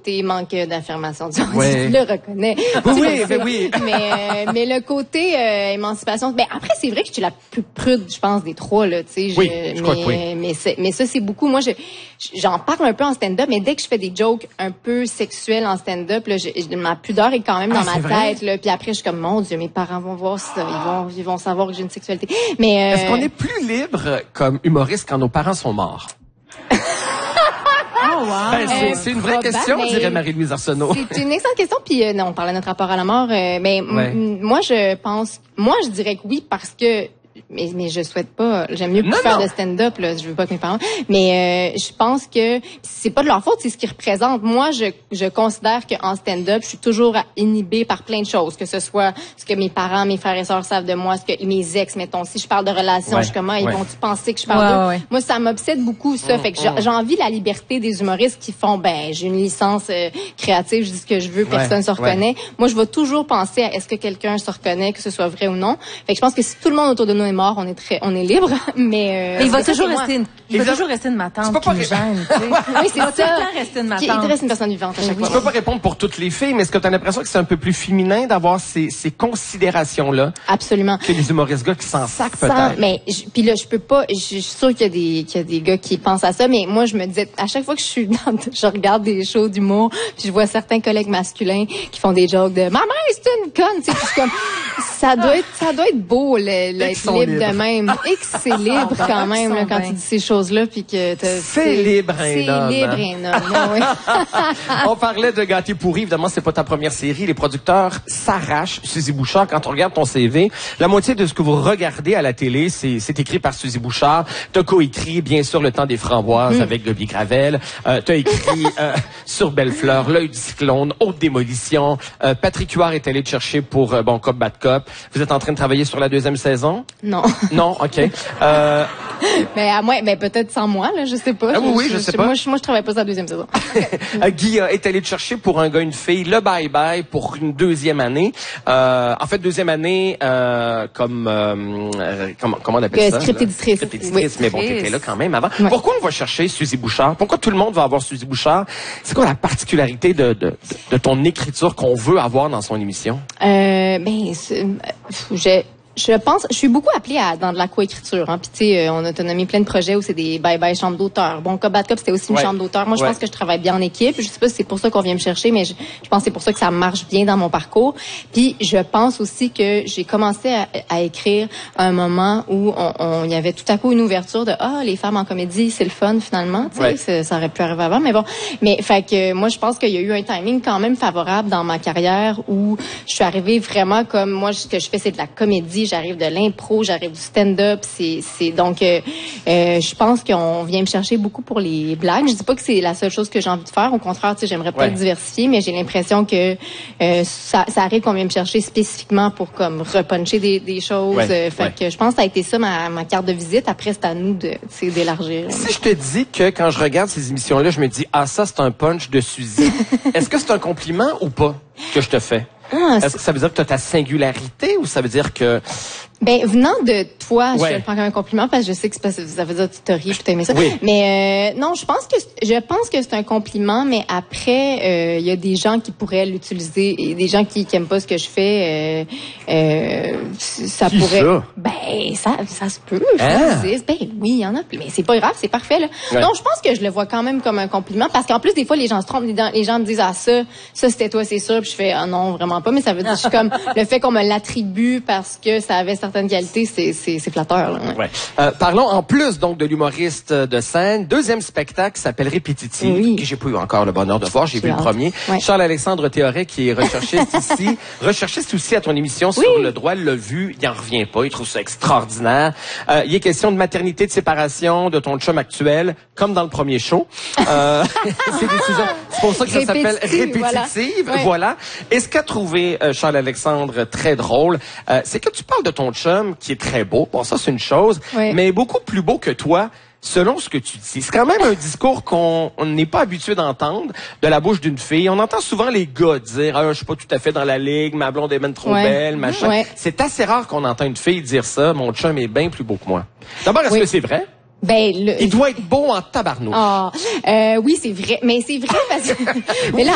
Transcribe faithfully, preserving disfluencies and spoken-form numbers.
côté manque d'affirmation, tu ouais. je le reconnais. Oui, oui, mais oui. Mais, euh, mais le côté euh, émancipation, ben après, c'est vrai que je suis la plus prude, je pense, des trois, là, tu sais. Oui, je, je mais, crois que oui. Mais, mais ça, c'est beaucoup. Moi, je, j'en parle un peu en stand-up, mais dès que je fais des jokes un peu sexuels en stand-up, là, je, je, ma pudeur est quand même ah, dans ma vrai? tête, là. Puis après, je suis comme, mon Dieu, mes parents vont voir ça, ils vont, ils vont savoir que j'ai une sexualité. Mais, euh, est-ce qu'on est plus libre comme humoriste quand nos parents sont morts? Oh, wow. Ben, c'est, c'est une vraie question, dirait Marie-Louise Arsenault. C'est une excellente question. Puis euh, non, on parlait de notre rapport à la mort. Euh, mais ouais. m- moi, je pense, moi, je dirais que oui parce que. Mais, mais je souhaite pas. J'aime mieux plus non, faire non. de stand-up. Là, je veux pas que mes parents. Mais euh, je pense que c'est pas de leur faute, c'est ce qu'ils représentent. Moi, je, je considère qu'en stand-up, je suis toujours inhibée par plein de choses, que ce soit ce que mes parents, mes frères et sœurs savent de moi, ce que mes ex, mettons. Si je parle de relations, ouais. je suis comme, ah, ils ouais. vont-tu penser que je parle ouais, d'eux? ouais. Moi, ça m'obsède beaucoup ça. Mmh, fait que mmh. j'ai envie la liberté des humoristes qui font, ben, j'ai une licence euh, créative, je dis ce que je veux, personne ouais, se reconnaît. Ouais. Moi, je vais toujours penser à est-ce que quelqu'un se reconnaît, que ce soit vrai ou non. Fait que je pense que si tout le monde autour de nous est mort, on est très on est libre, mais... Euh, il va toujours rester une, il va toujours rester une ma tante qui me gêne, tu sais. Oui, c'est ça. Rester une ma tante. Il reste une personne vivante à chaque oui. fois. Tu peux pas répondre pour toutes les filles, mais est-ce que tu as l'impression que c'est un peu plus féminin d'avoir ces, ces considérations-là? Absolument. Que les humoristes gars qui s'en sacent peut-être? Sans, mais, puis là, je peux pas, je suis sûre qu'il y a des, qu'il y a des gars qui pensent à ça, mais moi, je me disais, à chaque fois que je suis dans, je regarde des shows d'humour, puis je vois certains collègues masculins qui font des jokes de « Ma mère, c'est une conne! » Tu sais, puis comme, ça doit être, ça doit être beau, l'être libre de même. Et que c'est libre quand même là, quand tu dis ces choses-là puis que c'est libre un homme. C'est libre un homme. Oui. On parlait de Gâté pourri, évidemment c'est pas ta première série, les producteurs s'arrachent. Suzy Bouchard, quand on regarde ton C V, la moitié de ce que vous regardez à la télé, c'est c'est écrit par Suzy Bouchard. T'as coécrit bien sûr Le Temps des framboises mmh. avec Gaby Gravel. Euh, t'as écrit euh, Sur Belle-Fleur, L'œil du cyclone, Haute démolition. Euh, Patrick Huard est allé te chercher pour euh, Bon Cop Bad Cop. Vous êtes en train de travailler sur la deuxième saison? Non. Non, ok. Euh, mais à moi, mais peut-être sans moi, là, je sais pas. Ah oui, oui, je, je sais je, pas. Moi, je, moi, je travaille pas sur la deuxième saison. Guy est allé te chercher pour un gars, une fille, le bye-bye pour une deuxième année. Euh, en fait, deuxième année, euh, comme, euh, comment, comment on appelle ça? Script éditrice. Script éditrice, oui. Mais bon, t'étais là quand même avant. Ouais. Pourquoi on va chercher Suzy Bouchard? Pourquoi tout le monde va avoir Suzy Bouchard? C'est quoi la particularité de, de, de ton écriture qu'on veut avoir dans son émission? Euh, ben, j'ai... Je pense, je suis beaucoup appelée à dans de la coécriture. Hein. Puis tu sais, on a nommé plein de projets où c'est des bye-bye chambres d'auteur. Bon, Cop Bad Cop, c'était aussi une ouais. chambre d'auteur. Moi, je ouais. pense que je travaille bien en équipe. Je sais pas si c'est pour ça qu'on vient me chercher, mais je, je pense que c'est pour ça que ça marche bien dans mon parcours. Puis je pense aussi que j'ai commencé à, à écrire à un moment où on, on y avait tout à coup une ouverture de ah, les femmes en comédie, c'est le fun finalement. Tu sais, ouais. ça aurait pu arriver avant, mais bon. Mais fait que moi, je pense qu'il y a eu un timing quand même favorable dans ma carrière où je suis arrivée vraiment comme moi, ce que je fais, c'est de la comédie. J'arrive de l'impro, j'arrive du stand-up, c'est c'est donc euh, euh, je pense qu'on vient me chercher beaucoup pour les blagues. Je dis pas que c'est la seule chose que j'ai envie de faire, au contraire, tu sais, j'aimerais peut-être ouais. diversifier, mais j'ai l'impression que euh, ça, ça arrive qu'on vient me chercher spécifiquement pour comme repuncher des des choses. Ouais. Euh, fait ouais. que je pense que ça a été ça ma ma carte de visite. Après c'est à nous de c'est d'élargir. Si je te dis que quand je regarde ces émissions-là, je me dis ah ça c'est un punch de Suzy. Est-ce que c'est un compliment ou pas que je te ffais? Ah, est-ce que ça veut dire que tu as ta singularité ou ça veut dire que... Ben, venant de toi, ouais. je le prends comme un compliment parce que je sais que c'est parce que ça veut dire que tu te ris, tu t'aimes ça. Oui. Mais euh, non, je pense que je pense que c'est un compliment, mais après, il euh, y a des gens qui pourraient l'utiliser et des gens qui, qui aiment pas ce que je fais. Euh, euh, ça qui pourrait. Ça? Ben, ça, ça se peut. Ah. Je ben oui, il y en a. Mais c'est pas grave, c'est parfait là. Ouais. Non, je pense que je le vois quand même comme un compliment parce qu'en plus des fois les gens se trompent, les gens me disent ah ça, ça c'était toi, c'est sûr. Puis je fais ah non vraiment pas, mais ça veut dire je suis comme le fait qu'on me l'attribue parce que ça avait certaines qualités, c'est c'est c'est flatteur. Là, ouais. Ouais. Euh, parlons en plus donc de l'humoriste de scène. Deuxième spectacle s'appelle Répétitive, oui. que j'ai pas eu encore le bonheur de voir. J'ai vu hâte. le premier. Ouais. Charles-Alexandre Théoret qui est recherchiste ici, recherchiste aussi à ton émission sur oui. le droit, l'a vu, il en revient pas, il trouve ça extraordinaire. Euh, il est question de maternité, de séparation, de ton chum actuel, comme dans le premier show. Euh, c'est des sujets. C'est pour ça que ça s'appelle Répétitive. Voilà. voilà. Et ce qu'a trouvé euh, Charles-Alexandre très drôle, euh, c'est que tu parles de ton chum qui est très beau. Bon, ça, c'est une chose. Oui. Mais beaucoup plus beau que toi, selon ce que tu dis. C'est quand même un discours qu'on n'est pas habitué d'entendre de la bouche d'une fille. On entend souvent les gars dire ah, « je suis pas tout à fait dans la ligue, ma blonde est même trop ouais. belle, machin. Ouais. » C'est assez rare qu'on entend une fille dire ça. Mon chum est bien plus beau que moi. D'abord, est-ce oui. que c'est vrai? Ben, le... Il doit être beau en tabarnouche. Ah, euh, oui, c'est vrai. Mais c'est vrai parce que... mais là,